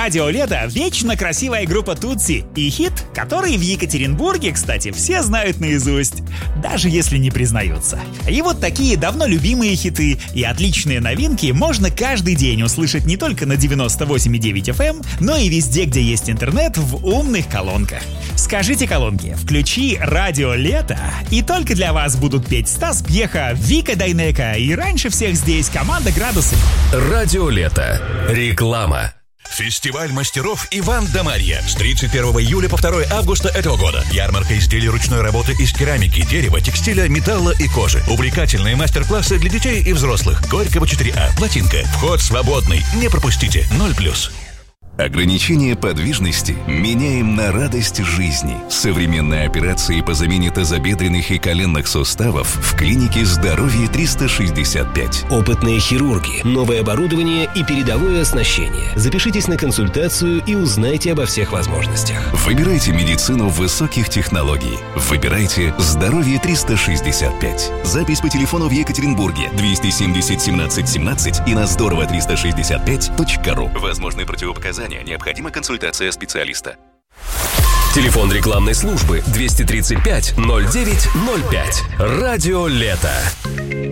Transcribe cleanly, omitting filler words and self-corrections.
Радио Лето — вечно красивая группа Тутси. И хит, который в Екатеринбурге, кстати, все знают наизусть, даже если не признаются. И вот такие давно любимые хиты и отличные новинки можно каждый день услышать не только на 98,9 FM, но и везде, где есть интернет, в умных колонках. Скажите колонке: включи Радио Лето, и только для вас будут петь Стас Пьеха, Вика Дайнека и раньше всех здесь команда «Градусы». Радио Лето. Реклама. Фестиваль мастеров Иван да Марья с 31 июля по 2 августа этого года. Ярмарка изделий ручной работы из керамики, дерева, текстиля, металла и кожи. Увлекательные мастер-классы для детей и взрослых. Горького 4А. Плотинка. Вход свободный. Не пропустите. 0+. Ограничение подвижности меняем на радость жизни. Современные операции по замене тазобедренных и коленных суставов в клинике «Здоровье 365». Опытные хирурги, новое оборудование и передовое оснащение. Запишитесь на консультацию и узнайте обо всех возможностях. Выбирайте медицину высоких технологий. Выбирайте «Здоровье 365». Запись по телефону в Екатеринбурге 270 17 17 и на здорово365.ру. Возможны противопоказания. Необходима консультация специалиста. Телефон рекламной службы 235 09 05. Радио Лето.